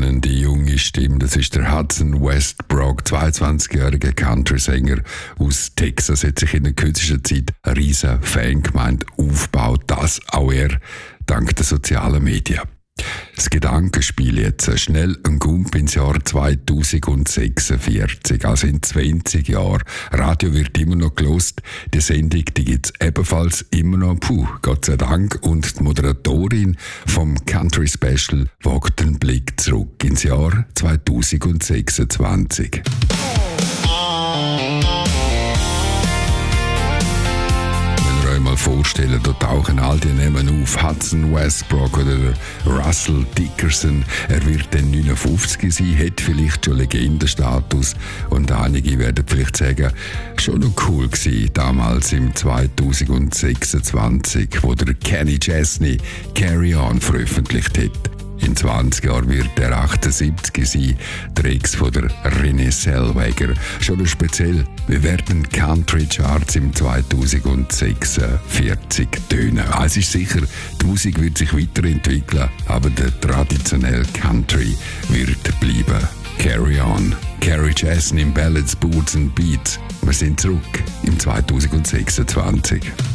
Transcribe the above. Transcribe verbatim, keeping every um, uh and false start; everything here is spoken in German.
spannende junge Stimme. Das ist der Hudson Westbrook, zweiundzwanzigjähriger Country-Sänger aus Texas. Hat sich in der kürzesten Zeit eine riesige Fangemeinde aufgebaut. Das auch er dank der sozialen Medien. Das Gedankenspiel jetzt. Schnell ein Gump ins Jahr zweitausendsechsundvierzig, also in zwanzig Jahren. Radio wird immer noch gelost. Die Sendung, die gibt's ebenfalls immer noch. Puh, Gott sei Dank. Und die Moderatorin vom Country Special wagt den Blick zurück ins Jahr zweitausendsechsundzwanzig. Mal vorstellen, da tauchen all die Namen auf. Hudson Westbrook oder Russell Dickerson. Er wird dann neunundfünfzig sein, hat vielleicht schon Legendenstatus und einige werden vielleicht sagen, schon noch cool gewesen, damals im zweitausendsechsundzwanzig, wo der Kenny Chesney Carry On veröffentlicht hat. In zwanzig Jahren wird er achtundsiebzig sein, der Ex von der Renée Zellweger. Schon noch speziell, wie werden Country Charts im zweitausendsechsundvierzig tönen? Es ist sicher, die Musik wird sich weiterentwickeln, aber der traditionelle Country wird bleiben. Carry On, Carrie Chesney in Ballads, Boots and Beats. Wir sind zurück im zweitausendsechsundzwanzig.